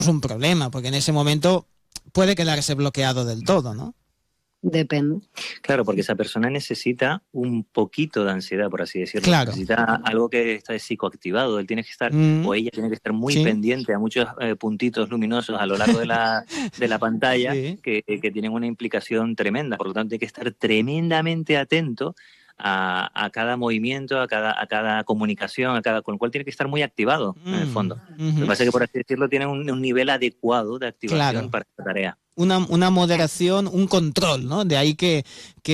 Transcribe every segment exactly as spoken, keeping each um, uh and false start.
un problema, porque en ese momento puede quedarse bloqueado del todo, ¿no? Depende. Claro, porque esa persona necesita un poquito de ansiedad, por así decirlo. Claro. Necesita algo que está psicoactivado. Él tiene que estar, Mm. o ella tiene que estar muy Sí. pendiente a muchos eh, puntitos luminosos a lo largo de la, de la pantalla Sí. que, que tienen una implicación tremenda. Por lo tanto, hay que estar tremendamente atento a, a cada movimiento, a cada, a cada comunicación, a cada, con lo cual tiene que estar muy activado, Mm. en el fondo. Ujú. Lo que pasa es que, por así decirlo, tiene un, un nivel adecuado de activación Claro. para esta tarea. Una, una moderación, un control, ¿no? De ahí que,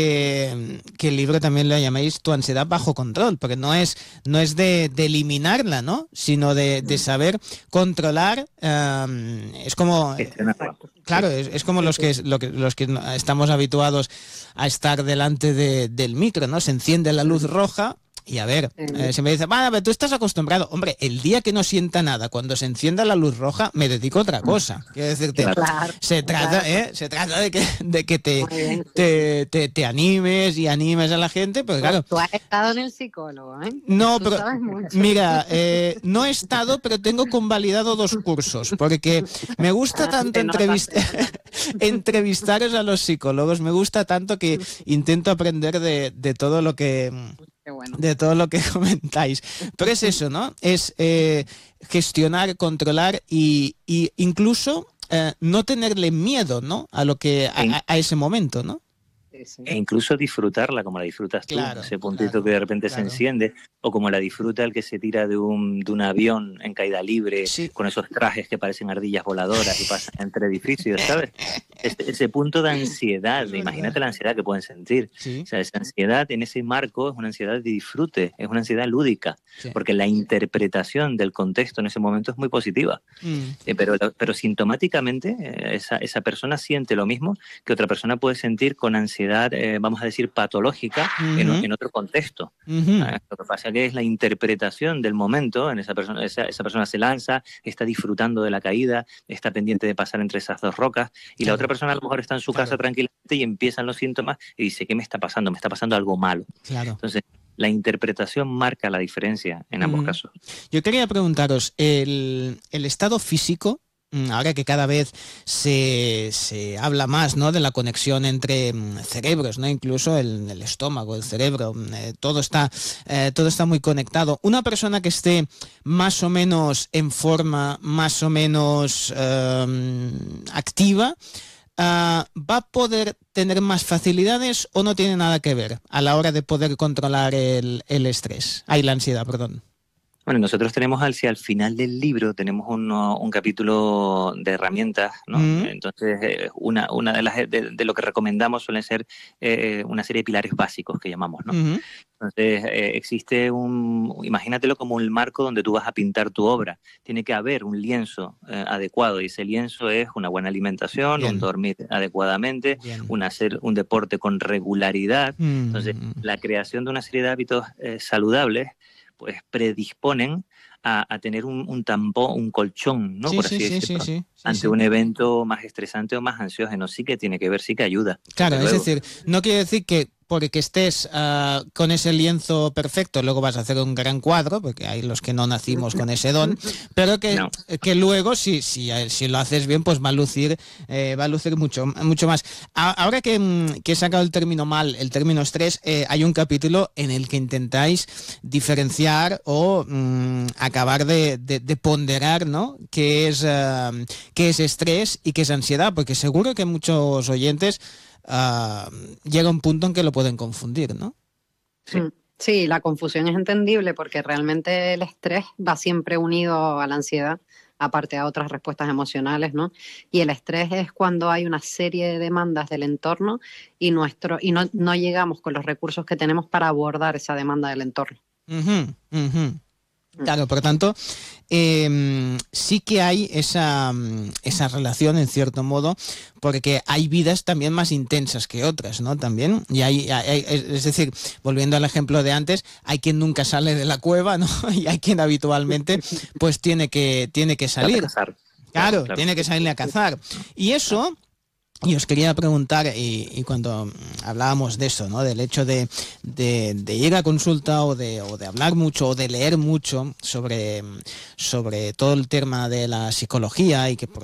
que, que el libro también lo llaméis Tu ansiedad bajo control, porque no es, no es de, de eliminarla, ¿no? Sino de, de saber controlar. Um, es como... Claro, es, es como los que, lo que los que estamos habituados a estar delante de, del micro, ¿no? Se enciende la luz roja. Y a ver, eh, se me dice, vale, pero tú estás acostumbrado. Hombre, el día que no sienta nada, cuando se encienda la luz roja, me dedico a otra cosa. Quiero decirte, Claro, se trata, claro. ¿eh? Se trata de que, de que te, Muy bien, sí. te, te, te animes y animes a la gente, pero claro. Tú has estado en el psicólogo, ¿eh? No, Tú pero sabes mucho. mira, eh, no he estado, pero tengo convalidado dos cursos, porque me gusta Ah, tanto se nota, entrevist- se nota. entrevistaros a los psicólogos, me gusta tanto que intento aprender de, de todo lo que... Qué bueno. de todo lo que comentáis. Pero es eso, ¿no? Es eh, gestionar, controlar y, y incluso eh, no tenerle miedo, ¿no? A lo que a, a ese momento, ¿no? Sí, sí. E incluso disfrutarla como la disfrutas tú, Claro, ese puntito claro, que de repente claro. se enciende, o como la disfruta el que se tira de un, de un avión en caída libre, Sí. con esos trajes que parecen ardillas voladoras y pasan entre edificios, ¿sabes? Ese, ese punto de ansiedad, Es de verdad. imagínate la ansiedad que pueden sentir. Sí. O sea, esa ansiedad en ese marco es una ansiedad de disfrute, es una ansiedad lúdica, Sí. porque la interpretación del contexto en ese momento es muy positiva. Mm. Eh, pero, pero sintomáticamente eh, esa, esa persona siente lo mismo que otra persona puede sentir con ansiedad, eh, vamos a decir, patológica en, Ujú. en otro contexto. Ujú. Eh, Lo que pasa que es la interpretación del momento, en esa persona, esa, esa persona se lanza, está disfrutando de la caída, está pendiente de pasar entre esas dos rocas, y Claro. la otra persona a lo mejor está en su Claro. casa tranquilamente y empiezan los síntomas y dice, ¿qué me está pasando? Me está pasando algo malo. Claro. Entonces, la interpretación marca la diferencia en ambos Mm. casos. Yo quería preguntaros, el, el estado físico, mm, ahora que cada vez se, se habla más, ¿no? De la conexión entre mm, cerebros, ¿no? Incluso el, el estómago, el cerebro, mm, eh, todo está, eh, todo está muy conectado. Una persona que esté más o menos en forma, más o menos eh, activa, ah, ¿va a poder tener más facilidades o no tiene nada que ver a la hora de poder controlar el, el estrés? Ay, la ansiedad, perdón. Bueno, nosotros tenemos hacia el final del libro, tenemos uno, un capítulo de herramientas, ¿no? Mm. Entonces, eh, una, una de las de, de lo que recomendamos suelen ser eh, una serie de pilares básicos que llamamos, ¿no? Ujú. Entonces, eh, existe un, imagínatelo como un marco donde tú vas a pintar tu obra. Tiene que haber un lienzo eh, adecuado, y ese lienzo es una buena alimentación, Bien. un dormir adecuadamente, Bien. un hacer un deporte con regularidad. Mm. Entonces, la creación de una serie de hábitos eh, saludables pues predisponen a, a tener un, un tampón, un colchón, ¿no? Sí, Por sí, así sí, decirlo, sí, sí, sí, ante sí. un evento más estresante o más ansiógeno. Sí que tiene que ver, sí que ayuda. Claro, desde es luego. decir, no quiere decir que porque estés ah, con ese lienzo perfecto, luego vas a hacer un gran cuadro, porque hay los que no nacimos con ese don, pero que, No. que luego, si, si, si lo haces bien, pues va a lucir, eh, va a lucir mucho, mucho más. A- Ahora que, mm, que he sacado el término mal, el término estrés, eh, hay un capítulo en el que intentáis diferenciar o mm, acabar de, de- de ponderar, ¿no? Qué es, ah, qué es estrés y qué es ansiedad, porque seguro que muchos oyentes Uh, llega un punto en que lo pueden confundir, ¿no? Sí. Mm. Sí, la confusión es entendible porque realmente el estrés va siempre unido a la ansiedad, aparte a otras respuestas emocionales, ¿no? Y el estrés es cuando hay una serie de demandas del entorno y, nuestro, y no, no llegamos con los recursos que tenemos para abordar esa demanda del entorno. Uh-huh, uh-huh. Claro, por tanto, eh, sí que hay esa, esa relación en cierto modo, porque hay vidas también más intensas que otras, ¿no? También, y hay, hay- es decir, volviendo al ejemplo de antes, hay quien nunca sale de la cueva, ¿no? Y hay quien habitualmente pues tiene que, tiene que salir. Cazar. Claro, claro. tiene que salir a cazar. Y eso, y os quería preguntar, y, y cuando hablábamos de eso, ¿no? Del hecho de, de, de ir a consulta o de, o de hablar mucho o de leer mucho sobre, sobre todo el tema de la psicología y que, por,